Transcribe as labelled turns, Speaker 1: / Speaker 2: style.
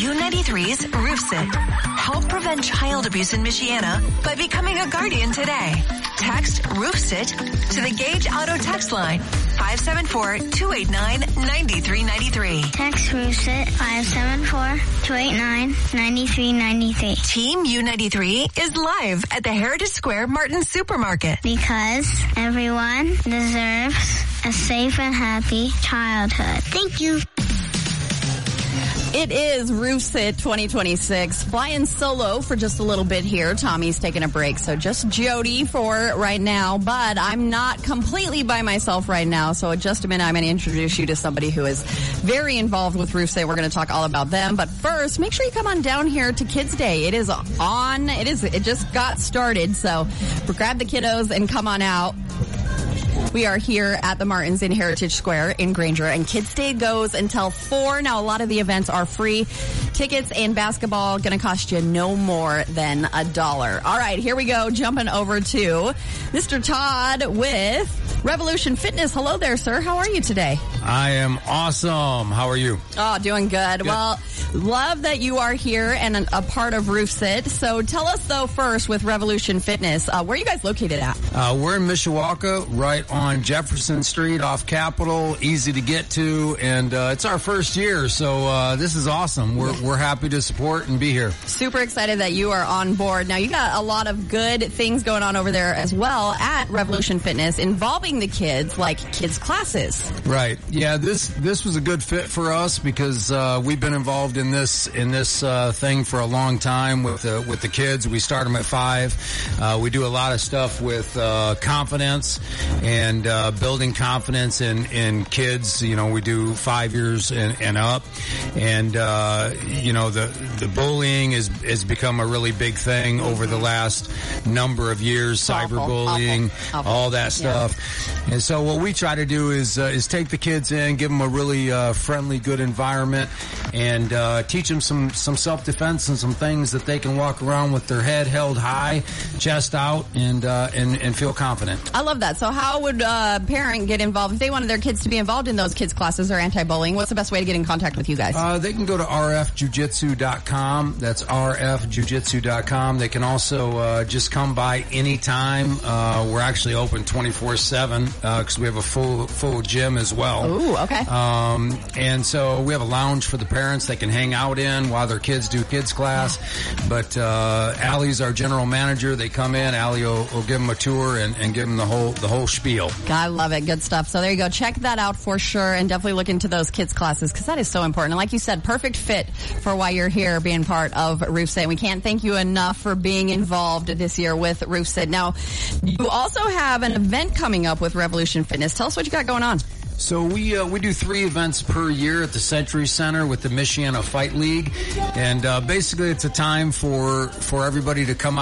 Speaker 1: U93's Roof Sit. Help prevent child abuse in Michiana by becoming a guardian today. Text Roof Sit to the Gage Auto text line 574-289-9393.
Speaker 2: Text Roof Sit 574-289-9393.
Speaker 1: Team U93 is live at the Heritage Square Martin Supermarket.
Speaker 2: Because everyone deserves a safe and happy childhood. Thank you.
Speaker 3: It is Roof Sit 2026. Flying solo for just a little bit here. Tommy's taking a break, so just Jody for right now. But I'm not completely by myself right now, so in just a minute I'm going to introduce you to somebody who is very involved with Roof Sit. We're going to talk all about them. But first, make sure you come on down here to Kids Day. It is on. It just got started, so grab the kiddos and come on out. We are here at the Martins in Heritage Square in Granger, and Kids Day goes until 4. Now, a lot of the events are free. Tickets and basketball going to cost you no more than $1. All right, here we go. Jumping over to Mr. Todd with Revolution Fitness. Hello there, sir. How are you today?
Speaker 4: I am awesome. How are you?
Speaker 3: Oh, doing good. Well, love that you are here and a part of Roof Sit. So tell us, though, first with Revolution Fitness, where are you guys located at?
Speaker 4: We're in Mishawaka, right on Jefferson Street off Capitol, easy to get to, and it's our first year, so this is awesome. We're happy to support and be here.
Speaker 3: Super excited that you are on board. Now, you got a lot of good things going on over there as well at Revolution Fitness involving the kids, like kids classes.
Speaker 4: Right. Yeah, this was a good fit for us because we've been involved in this thing for a long time with the kids. We start them at 5. We do a lot of stuff with confidence and building confidence in kids. You know, we do 5 years and up, and the bullying has become a really big thing over the last number of years. Cyberbullying, all that stuff. Yeah. And so what we try to do is take the kids in, give them a really friendly, good environment, and teach them some self-defense and some things that they can walk around with their head held high, chest out, and feel confident.
Speaker 3: I love that. So how would a parent get involved if they wanted their kids to be involved in those kids classes or anti-bullying? What's the best way to get in contact with you guys?
Speaker 4: They can go to rfjujitsu.com. That's rfjujitsu.com. They can also just come by anytime. We're actually open 24/7 because we have a full gym as well.
Speaker 3: Ooh, okay.
Speaker 4: And so we have a lounge for the parents they can hang out in while their kids do kids class. But Allie's our general manager. They come in. Allie will give them a tour and give them the whole spiel.
Speaker 3: I love it. Good stuff. So there you go. Check that out for sure, and definitely look into those kids classes because that is so important. And like you said, perfect fit for why you're here being part of Roof Sit. We can't thank you enough for being involved this year with Roof Sit. Now, you also have an event coming up with Revolution Fitness. Tell us what you got going on.
Speaker 4: So we do 3 events per year at the Century Center with the Michiana Fight League, and basically it's a time for everybody to come